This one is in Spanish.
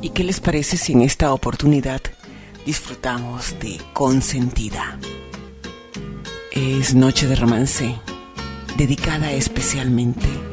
¿Y qué les parece si en esta oportunidad disfrutamos de Consentida? Es noche de romance, dedicada especialmente